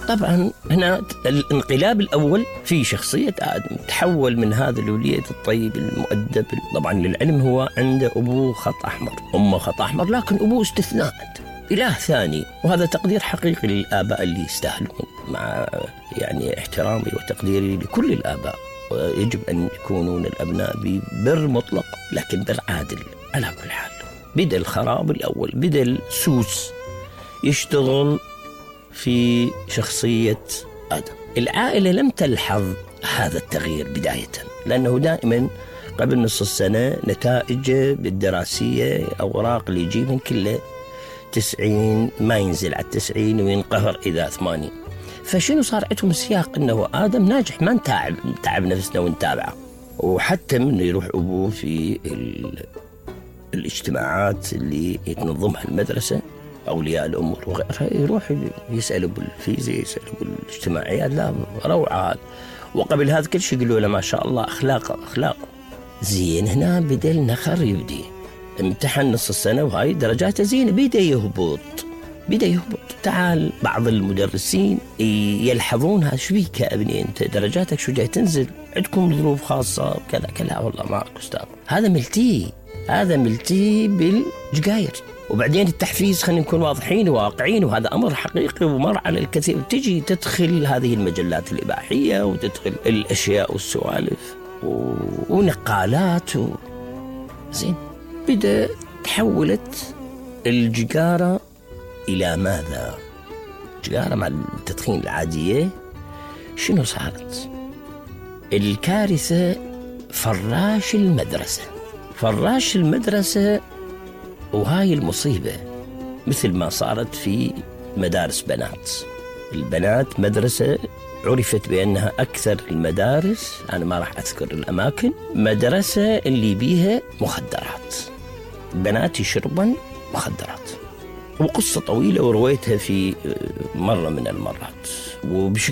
طبعا هنا الانقلاب الأول في شخصية آدم، تحول من هذا الوليد الطيب المؤدب. طبعا للعلم هو عنده أبوه خط أحمر، أمه خط أحمر، لكن أبوه استثناء، إله ثاني. وهذا تقدير حقيقي للآباء اللي يستاهلون، مع يعني احترامي وتقديري لكل الآباء. ويجب أن يكونون الأبناء ببر مطلق لكن بر عادل. على كل حال بدأ الخراب الأول، بدأ السوس يشتغل في شخصية آدم. العائلة لم تلحظ هذا التغيير بداية، لأنه دائما قبل نصف السنة نتائج بالدراسية أوراق اللي يجيبن كله 90، ما ينزل على 90 وينقهر إذا 80. فشنو صار عندهم سياق أنه آدم ناجح، ما نتعب نفسنا ونتابعه. وحتى من يروح أبوه في الاجتماعات اللي يتنظمها المدرسة أولياء الأمور وغيرها، يروح يسألوا بالفيزياء، يسألوا بالاجتماعيات، لا روعة هذا. وقبل هذا كل شيء يقولوا له ما شاء الله أخلاقه زين. هنا بدأ النخر يبدي، امتحن نص السنة وهاي درجاته زينة، بدأ يهبط. تعال بعض المدرسين يلحظون هذا، شو بيك يا ابني انت درجاتك شو جاي تنزل، عندكم ظروف خاصة كذا كذا. والله ما أعرف أستاذ، هذا ملتي بالجقاير. وبعدين التحفيز، خلينا نكون واضحين وواقعين، وهذا أمر حقيقي ومر على الكثير. تجي تدخل هذه المجلات الإباحية وتدخل الأشياء والسوالف ونقالات زين. بدأ تحولت الجقارة إلى ماذا؟ الجقارة مع التدخين العادية شنو صارت؟ الكارثة فراش المدرسة. وهاي المصيبة مثل ما صارت في مدارس بنات. البنات مدرسة عرفت بأنها أكثر المدارس، أنا ما راح أذكر الأماكن، مدرسة اللي بيها مخدرات، بنات يشربن مخدرات. وقصة طويلة ورويتها في مرة من المرات وبشكل